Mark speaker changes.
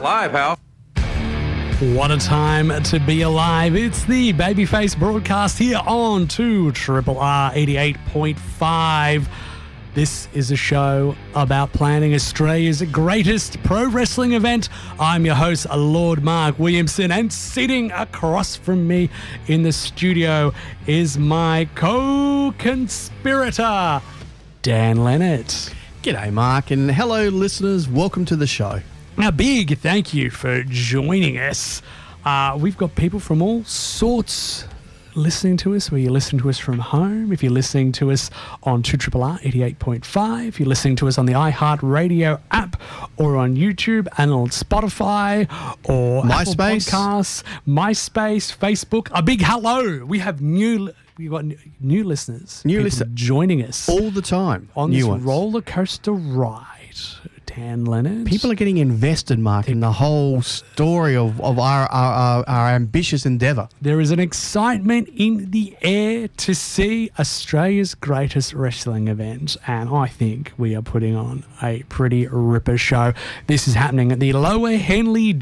Speaker 1: Live, pal.
Speaker 2: What a time to be alive. It's the Babyface broadcast here on 2RRR 88.5. This is a show about planning Australia's greatest pro wrestling event. I'm your host, Lord Mark Williamson, and sitting across from me in the studio is my co-conspirator, Dan Leonard.
Speaker 3: G'day, Mark, and hello, listeners. Welcome to the show.
Speaker 2: A big thank you for joining us. We've got people from all sorts listening to us, where you're listening to us from home, if you're listening to us on 2RRR 88.5, if you're listening to us on the iHeartRadio app or on YouTube and on Spotify or
Speaker 3: MySpace.
Speaker 2: Apple Podcasts, MySpace, Facebook. A big hello. We've got new listeners. People joining us
Speaker 3: all the time
Speaker 2: on
Speaker 3: new
Speaker 2: this
Speaker 3: ones.
Speaker 2: roller coaster ride. Dan Leonard.
Speaker 3: People are getting invested, Mark, in the whole story of our ambitious endeavour.
Speaker 2: There is an excitement in the air to see Australia's greatest wrestling event, and I think we are putting on a pretty ripper show. This is happening at the Lower Henley